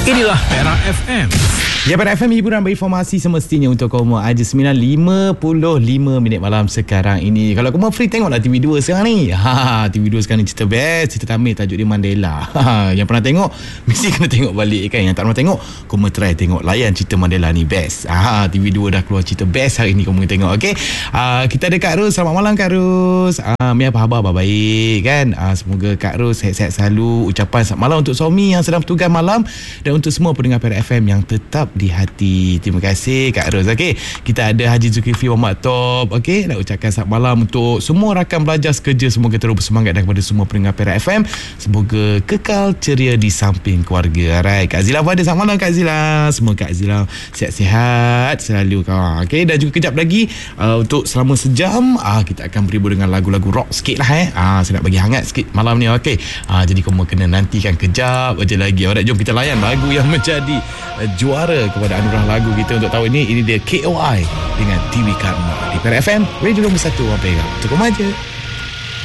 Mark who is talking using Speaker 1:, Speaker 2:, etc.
Speaker 1: Inilah Era FM.
Speaker 2: Ya, Era FM, hiburan berinformasi semestinya untuk kaum aja 9.55 malam sekarang ini. Kalau kamu free, tengoklah TV2 sekarang ni. TV2 sekarang ni cerita best, cerita tamil tajuk dia Mandela. Yang pernah tengok mesti kena tengok balik kan. Yang tak pernah tengok, kamu try tengok, layan cerita Mandela ni best. TV2 dah keluar cerita best hari ni, kamu tengok. Okey. Kita ada Kak Ros. Selamat malam Kak Ros. Apa khabar? Baik kan? Semoga Kak Ros sihat-sihat selalu. Ucapan selamat malam untuk suami yang sedang bertugas malam dan untuk semua pendengar Era FM yang tetap di hati. Terima kasih Kak Ros. Okey, kita ada Haji Zulkifli Muhammad Top. Okey, nak ucapkan selamat malam untuk semua rakan belajar sekerja. Semoga terus bersemangat, dan kepada semua pendengar Era FM, semoga kekal ceria di samping keluarga. Alright, Kak Zila pun ada. Selamat malam Kak Zila. Semoga Kak Zila sihat-sihat selalu kawan. Okey, dan juga kejap lagi untuk selama sejam kita akan berhibur dengan lagu-lagu rock sikit lah saya nak bagi hangat sikit malam ni. Okey, jadi kamu kena nantikan kejap aja lagi. Alright, jom kita layan lagu yang menjadi juara kepada anugerah lagu kita untuk tahun ini. Ini dia KOI dengan TV Karma di Era FM, Radio nombor 1 Perak. Cukup aja.